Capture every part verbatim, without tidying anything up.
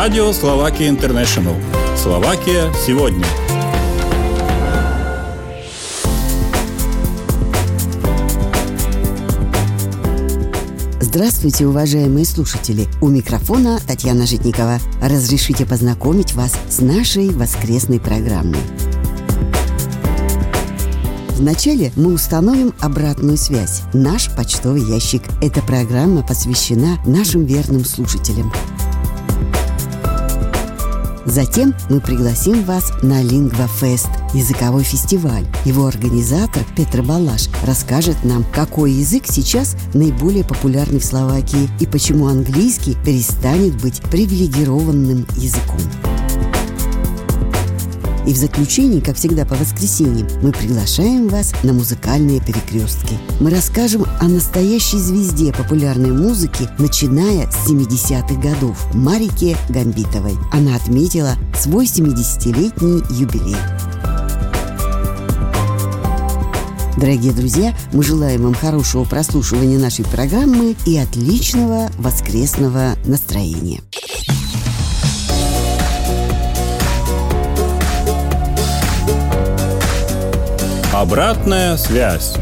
Радио Словакия Интернешнл. Словакия сегодня. Здравствуйте, уважаемые слушатели! У микрофона Татьяна Житникова. Разрешите познакомить вас с нашей воскресной программой. Вначале мы установим обратную связь. Наш почтовый ящик. Эта программа посвящена нашим верным слушателям. Затем мы пригласим вас на Лингва-фест, языковой фестиваль. Его организатор Петр Балаш расскажет нам, какой язык сейчас наиболее популярный в Словакии и почему английский перестанет быть привилегированным языком. И в заключении, как всегда по воскресеньям, мы приглашаем вас на музыкальные перекрестки. Мы расскажем о настоящей звезде популярной музыки, начиная с семидесятых годов, Марике Гамбитовой. Она отметила свой семидесятилетний юбилей. Дорогие друзья, мы желаем вам хорошего прослушивания нашей программы и отличного воскресного настроения. Обратная связь.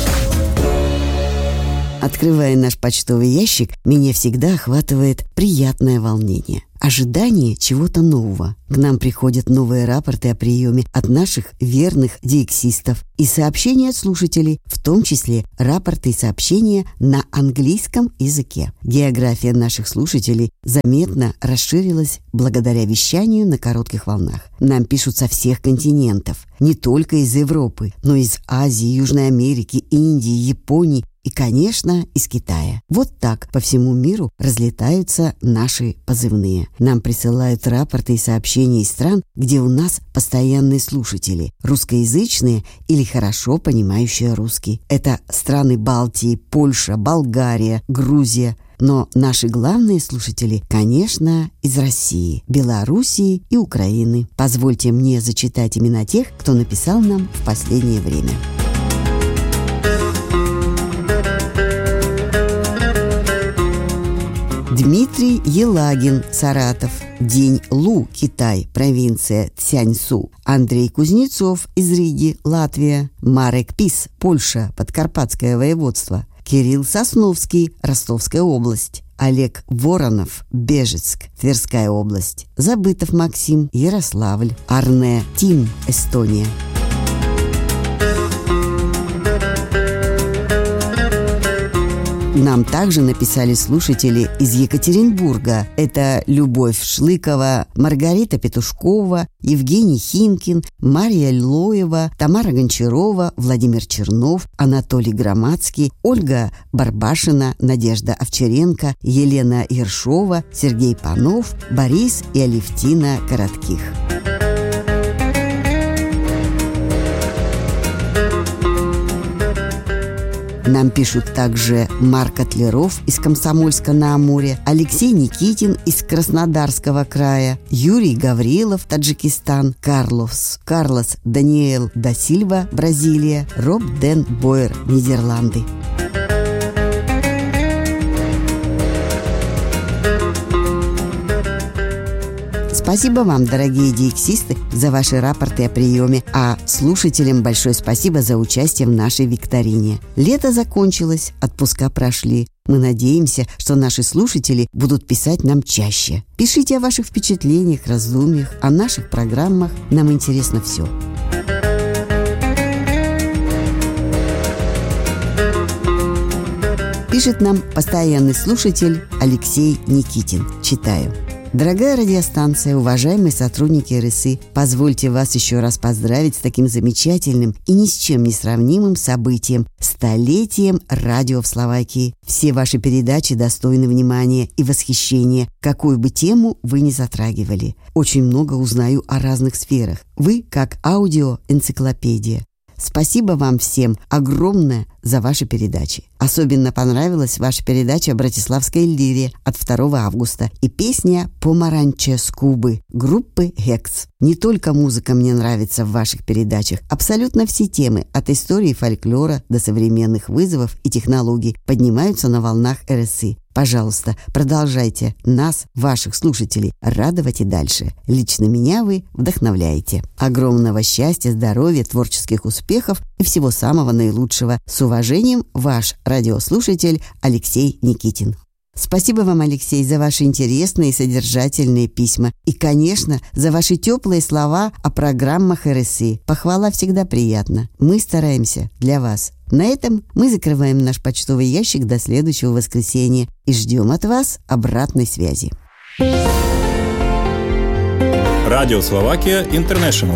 Открывая наш почтовый ящик, меня всегда охватывает приятное волнение. Ожидание чего-то нового. К нам приходят новые рапорты о приеме от наших верных диексистов и сообщения от слушателей, в том числе рапорты и сообщения на английском языке. География наших слушателей заметно расширилась благодаря вещанию на коротких волнах. Нам пишут со всех континентов, не только из Европы, но и из Азии, Южной Америки, Индии, Японии и, конечно, из Китая. Вот так по всему миру разлетаются наши позывные. Нам присылают рапорты и сообщения из стран, где у нас постоянные слушатели, русскоязычные или хорошо понимающие русский. Это страны Балтии, Польша, Болгария, Грузия. Но наши главные слушатели, конечно, из России, Белоруссии и Украины. Позвольте мне зачитать имена тех, кто написал нам в последнее время. Дмитрий Елагин, Саратов. День Лу, Китай, провинция Цзяньсу. Андрей Кузнецов из Риги, Латвия. Марек Пис, Польша, Подкарпатское воеводство. Кирилл Сосновский, Ростовская область. Олег Воронов, Бежецк, Тверская область. Забытов Максим, Ярославль. Арне Тим, Эстония. Нам также написали слушатели из Екатеринбурга. Это Любовь Шлыкова, Маргарита Петушкова, Евгений Хинкин, Мария Лоева, Тамара Гончарова, Владимир Чернов, Анатолий Громадский, Ольга Барбашина, Надежда Овчаренко, Елена Ершова, Сергей Панов, Борис и Алевтина Коротких. Нам пишут также Марк Котлеров из Комсомольска-на-Амуре, Алексей Никитин из Краснодарского края, Юрий Гаврилов, Таджикистан, Карлос, Карлос Даниэл да Сильва, Бразилия, Роб Ден Бойер, Нидерланды. Спасибо вам, дорогие диексисты, за ваши рапорты о приеме, а слушателям большое спасибо за участие в нашей викторине. Лето закончилось, отпуска прошли. Мы надеемся, что наши слушатели будут писать нам чаще. Пишите о ваших впечатлениях, раздумьях, о наших программах. Нам интересно все. Пишет нам постоянный слушатель Алексей Никитин. Читаю. Дорогая радиостанция, уважаемые сотрудники эр эс и, позвольте вас еще раз поздравить с таким замечательным и ни с чем не сравнимым событием – столетием радио в Словакии. Все ваши передачи достойны внимания и восхищения, какую бы тему вы ни затрагивали. Очень много узнаю о разных сферах. Вы как аудиоэнциклопедия. Спасибо вам всем огромное за ваши передачи. Особенно понравилась ваша передача о Братиславской лире от второго августа и песня «Помаранче с Кубы» группы «Хекс». Не только музыка мне нравится в ваших передачах, абсолютно все темы от истории фольклора до современных вызовов и технологий поднимаются на волнах эр эс и. Пожалуйста, продолжайте нас, ваших слушателей, радовать и дальше. Лично меня вы вдохновляете. Огромного счастья, здоровья, творческих успехов и всего самого наилучшего. С уважением, ваш радиослушатель Алексей Никитин. Спасибо вам, Алексей, за ваши интересные и содержательные письма. И, конечно, за ваши теплые слова о программах эр эс и. Похвала всегда приятна. Мы стараемся для вас. На этом мы закрываем наш почтовый ящик до следующего воскресенья и ждем от вас обратной связи. Радио Словакия Интернешнл.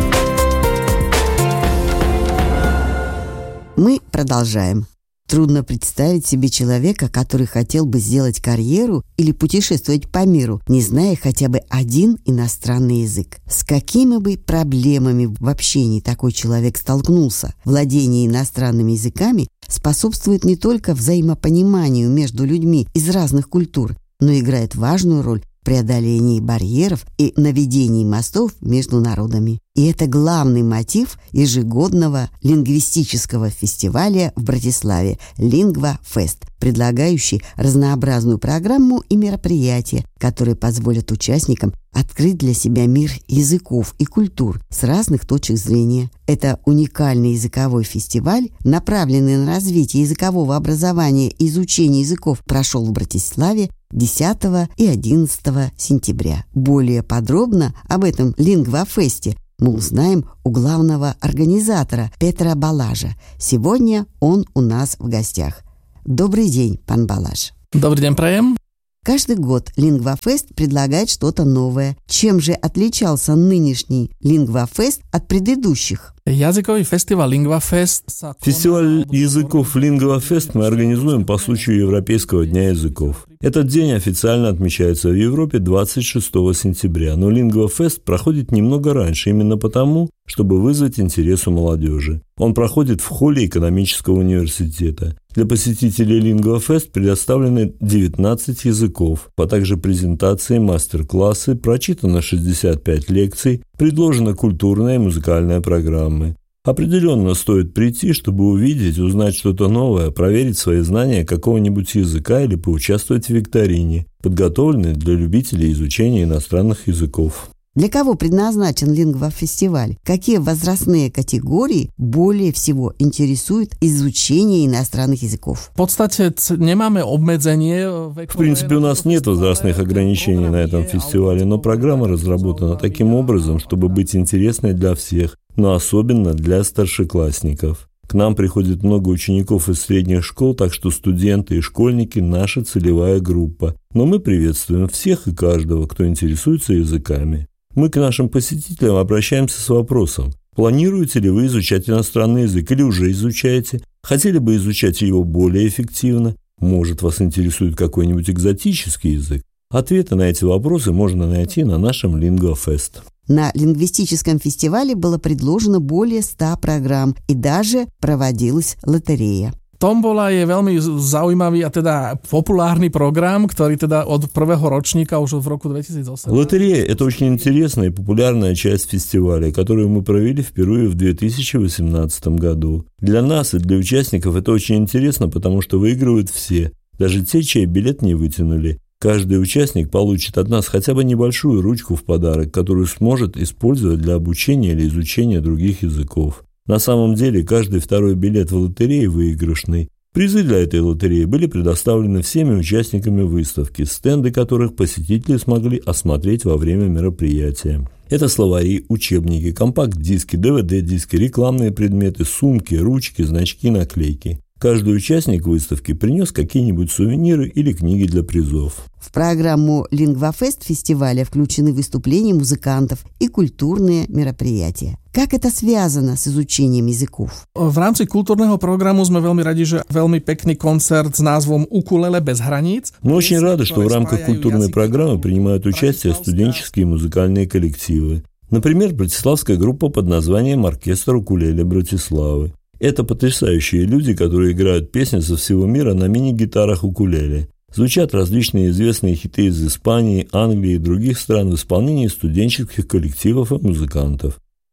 Мы продолжаем. Трудно представить себе человека, который хотел бы сделать карьеру или путешествовать по миру, не зная хотя бы один иностранный язык. С какими бы проблемами в общении такой человек столкнулся? Владение иностранными языками способствует не только взаимопониманию между людьми из разных культур, но играет важную роль в преодолении барьеров и наведении мостов между народами. И это главный мотив ежегодного лингвистического фестиваля в Братиславе «Лингва Фест», предлагающий разнообразную программу и мероприятия, которые позволят участникам открыть для себя мир языков и культур с разных точек зрения. Это уникальный языковой фестиваль, направленный на развитие языкового образования и изучения языков, прошел в Братиславе десятого и одиннадцатого сентября. Более подробно об этом Лингва-фесте мы узнаем у главного организатора Петра Балажа. Сегодня он у нас в гостях. Добрый день, пан Балаж. Добрый день, праем. Каждый год Лингва-фест предлагает что-то новое. Чем же отличался нынешний Лингва-фест от предыдущих? Языковый фестиваль Лингва-фест. Фестиваль языков Лингва-фест мы организуем по случаю Европейского дня языков. Этот день официально отмечается в Европе двадцать шестого сентября, но Лингва-фест проходит немного раньше, именно потому, чтобы вызвать интерес у молодежи. Он проходит в холле экономического университета. Для посетителей Лингва-фест предоставлены девятнадцать языков, а также презентации, мастер-классы, прочитано шестьдесят пять лекций, предложена культурная и музыкальная программы. Определенно стоит прийти, чтобы увидеть, узнать что-то новое, проверить свои знания какого-нибудь языка или поучаствовать в викторине, подготовленной для любителей изучения иностранных языков. Для кого предназначен Лингва-фестиваль? Какие возрастные категории более всего интересуют изучение иностранных языков? В подстате немаме обмедзение. В принципе, у нас нет возрастных ограничений на этом фестивале, но программа разработана таким образом, чтобы быть интересной для всех, но особенно для старшеклассников. К нам приходит много учеников из средних школ, так что студенты и школьники – наша целевая группа. Но мы приветствуем всех и каждого, кто интересуется языками. Мы к нашим посетителям обращаемся с вопросом: планируете ли вы изучать иностранный язык или уже изучаете? Хотели бы изучать его более эффективно? Может, вас интересует какой-нибудь экзотический язык? Ответы на эти вопросы можно найти на нашем Лингва-фест. На лингвистическом фестивале было предложено более ста программ и даже проводилась лотерея. Tombola je veľmi zaujímavý a teda populárny program, ktorý teda od prvého ročníka už v roku двадцать восемь. Лотерея – это очень интересная и популярная часть фестиваля, которую мы провели впервые в две тысячи восемнадцатом году. Для нас и для участников это очень интересно, потому что выигрывают все, даже те, чей билет не вытянули. Каждый участник получит от нас хотя бы небольшую ручку в подарок, которую сможет использовать для обучения или изучения других языков. На самом деле, каждый второй билет в лотерее выигрышный. Призы для этой лотереи были предоставлены всеми участниками выставки, стенды которых посетители смогли осмотреть во время мероприятия. Это словари, учебники, компакт-диски, дэ вэ дэ-диски, рекламные предметы, сумки, ручки, значки, наклейки. Каждый участник выставки принес какие-нибудь сувениры или книги для призов. В программу Лингва-фест фестиваля включены выступления музыкантов и культурные мероприятия. Как это связано с изучением языков? В rámci kultúrneho programu sme veľmi radi, že veľmi pekný koncert s názvom Ukulele bez hraníc. Мы очень рады, что в рамках культурной программы принимают участие студенческие музыкальные коллективы. Например, братиславская группа под названием «Оркестр укулеле Братиславы». Это потрясающие люди, которые играют песни со всего мира на мини-гитарах укулеле. Звучат различные известные хиты из Испании, Англии и других стран в исполнении студенческих коллективов и музыкантов.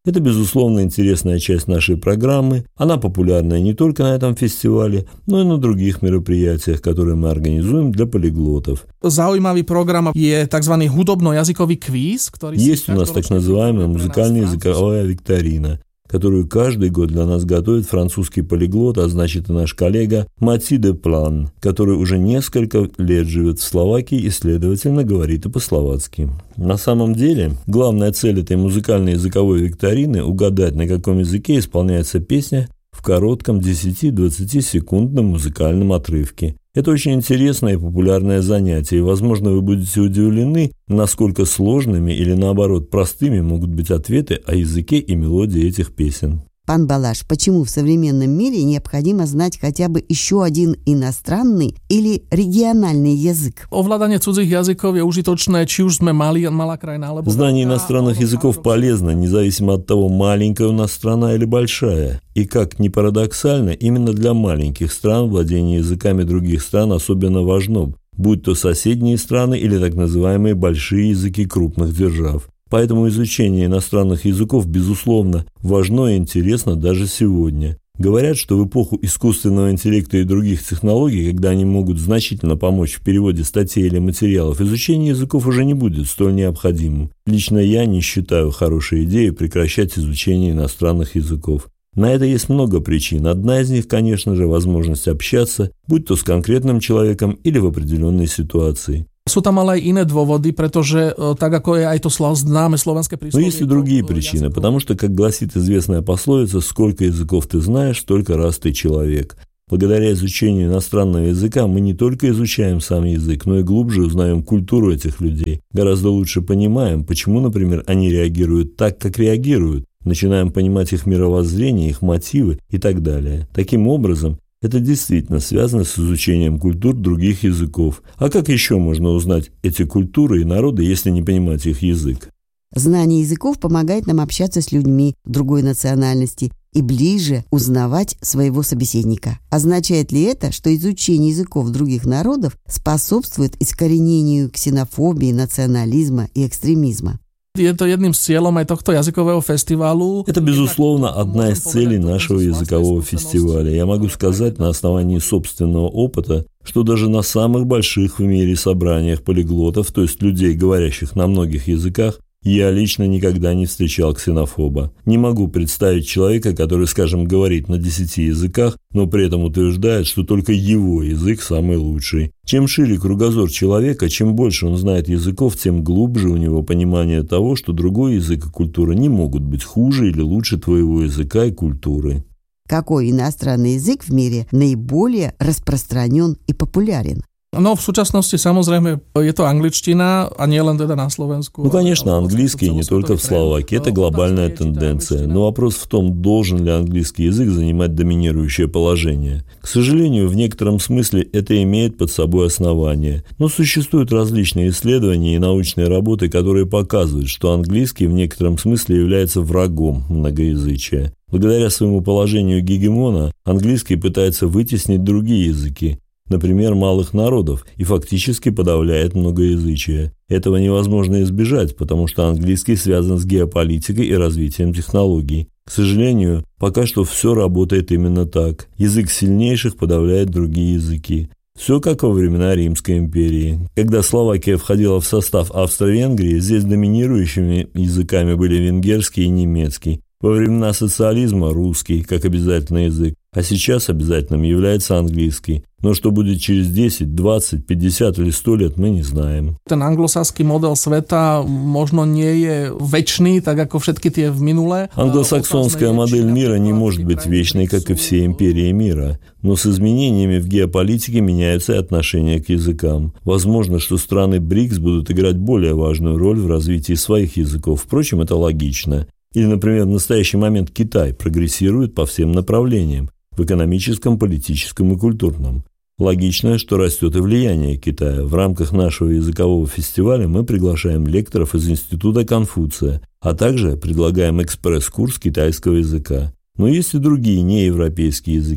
Это, безусловно, интересная часть нашей программы. Она популярная не только на этом фестивале, но и на других мероприятиях, которые мы организуем для полиглотов. Zaujímavý program je tzv. Hudobno-jazykový kvíz, ktorý Есть у нас так называемая музыкальная языковая викторина, которую каждый год для нас готовит французский полиглот, а значит и наш коллега Матье де План, который уже несколько лет живет в Словакии и, следовательно, говорит и по-словацки. На самом деле, главная цель этой музыкальной языковой викторины – угадать, на каком языке исполняется песня в коротком десяти-двадцатисекундном музыкальном отрывке. Это очень интересное и популярное занятие, и, возможно, вы будете удивлены, насколько сложными или, наоборот, простыми могут быть ответы о языке и мелодии этих песен. Пан Балаш, почему в современном мире необходимо знать хотя бы еще один иностранный или региональный язык? Ovládanie cudzích jazykov je užitočné, či už sme mali, malá krajina, alebo... Знание иностранных языков полезно, независимо от того, маленькая у нас страна или большая. И, как ни парадоксально, именно для маленьких стран владение языками других стран особенно важно, будь то соседние страны или так называемые большие языки крупных держав. Поэтому изучение иностранных языков, безусловно, важно и интересно даже сегодня. Говорят, что в эпоху искусственного интеллекта и других технологий, когда они могут значительно помочь в переводе статей или материалов, изучение языков уже не будет столь необходимым. Лично я не считаю хорошей идеей прекращать изучение иностранных языков. На это есть много причин. Одна из них, конечно же, возможность общаться, будь то с конкретным человеком или в определенной ситуации. Sú tam ale aj iné dôvody, pretože tak ako je aj to známe slovenské príslovie. Но есть и другие причины, потому что, как гласит известная пословица, сколько языков ты знаешь, столько раз ты человек. Благодаря изучению иностранного языка мы не только изучаем сам язык, но и глубже узнаем культуру этих людей. Гораздо лучше понимаем, почему, например, они реагируют так, как реагируют. Начинаем понимать их мировоззрение, их мотивы и так далее. Таким образом, это действительно связано с изучением культур других языков. А как еще можно узнать эти культуры и народы, если не понимать их язык? Знание языков помогает нам общаться с людьми другой национальности и ближе узнавать своего собеседника. Означает ли это, что изучение языков других народов способствует искоренению ксенофобии, национализма и экстремизма? Je to jedným z cieľom aj tohto jazykového festivalu. Это, безусловно, одна из целей нашего языкового фестиваля. Я могу сказать на основании собственного опыта, что даже на самых больших в мире собраниях полиглотов, то есть людей, говорящих на многих языках, я лично никогда не встречал ксенофоба. Не могу представить человека, который, скажем, говорит на десяти языках, но при этом утверждает, что только его язык самый лучший. Чем шире кругозор человека, чем больше он знает языков, тем глубже у него понимание того, что другой язык и культура не могут быть хуже или лучше твоего языка и культуры. Какой иностранный язык в мире наиболее распространен и популярен? No v súčasnosti samozrejme je to angličtina a nie len teda на Slovensku. Ну, конечно, английский не только в Словакии, это глобальная тенденция. Но вопрос в том, должен ли английский язык занимать доминирующее положение. К сожалению, в некотором смысле это имеет под собой основание. Но существуют различные исследования и научные работы, которые показывают, что английский в некотором смысле является врагом многоязычия. Благодаря своему положению гегемона, английский пытается вытеснить другие языки, например, малых народов, и фактически подавляет многоязычие. Этого невозможно избежать, потому что английский связан с геополитикой и развитием технологий. К сожалению, пока что все работает именно так. Язык сильнейших подавляет другие языки. Все как во времена Римской империи. Когда Словакия входила в состав Австро-Венгрии, здесь доминирующими языками были венгерский и немецкий. Во времена социализма русский, как обязательный язык, а сейчас обязательным является английский. Но что будет через десять, двадцать, пятьдесят или сто лет, мы не знаем. Ten anglosaský model sveta možno nie je večný, tak ako všetky tie v minule. Англосаксонская модель мира не может быть вечной, как и все империи мира. Но с изменениями в геополитике меняются и отношения к языкам. Возможно, что страны БРИКС будут играть более важную роль в развитии своих языков. Впрочем, это логично. Или, например, в настоящий момент Китай прогрессирует по всем направлениям – в экономическом, политическом и культурном. Логично, что растет и влияние Китая. В рамках нашего языкового фестиваля мы приглашаем лекторов из Института Конфуция, а также предлагаем экспресс-курс китайского языка. Но есть и другие неевропейские языки.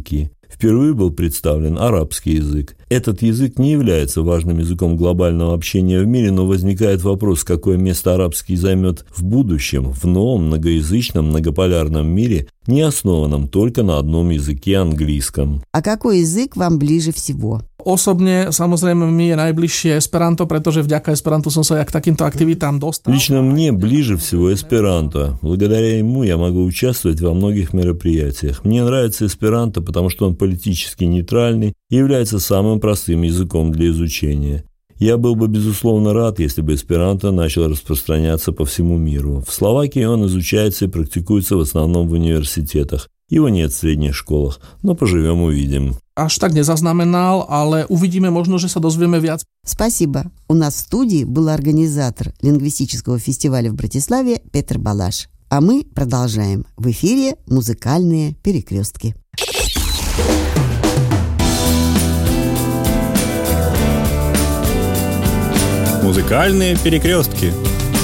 Впервые был представлен арабский язык. Этот язык не является важным языком глобального общения в мире, но возникает вопрос, какое место арабский займет в будущем, в новом многоязычном многополярном мире, не основанном только на одном языке английском. А какой язык вам ближе всего? Osobne, samozrejme, mi je najbližšie Esperanto, pretože vďaka Esperantu som sa aj k takýmto aktivitám dostal. Лично мне ближе всего эсперанто. Благодаря ему я могу участвовать во многих мероприятиях. Мне нравится эсперанто, потому что он политически нейтральный и является самым простым языком для изучения. Я был бы, безусловно, рад, если бы эсперанто начал распространяться по всему миру. В Словакии он изучается и практикуется в основном в университетах. Его нет в средних школах, но поживем увидим. Až tak nezaznamenal, ale uvidíme, možno, že sa dozvieme viac. Спасибо. У нас в студии был организатор лингвистического фестиваля в Братиславе Петр Балаш. А мы продолжаем. В эфире «Музыкальные перекрестки». Музыкальные перекрестки.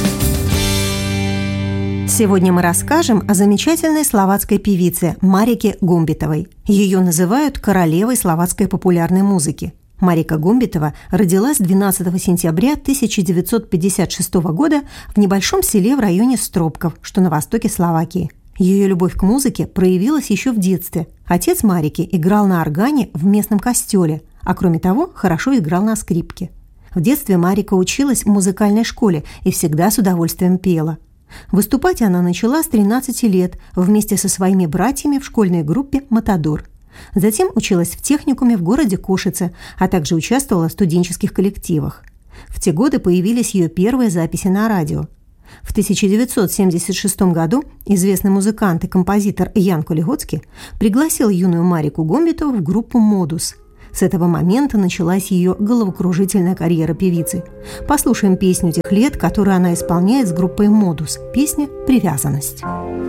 Сегодня мы расскажем о замечательной словацкой певице Марике Гумбитовой. Ее называют королевой словацкой популярной музыки. Марика Гумбитова родилась двенадцатого сентября тысяча девятьсот пятьдесят шестого года в небольшом селе в районе Стропков, что на востоке Словакии. Ее любовь к музыке проявилась еще в детстве. Отец Марики играл на органе в местном костеле, а кроме того, хорошо играл на скрипке. В детстве Марика училась в музыкальной школе и всегда с удовольствием пела. Выступать она начала с тринадцати лет вместе со своими братьями в школьной группе «Матадор». Затем училась в техникуме в городе Кошице, а также участвовала в студенческих коллективах. В те годы появились ее первые записи на радио. В тысяча девятьсот семьдесят шестом году известный музыкант и композитор Ян Колигоцкий пригласил юную Марику Гумбитову в группу «Модус». С этого момента началась ее головокружительная карьера певицы. Послушаем песню тех лет, которую она исполняет с группой «Модус». Песня «Привязанность».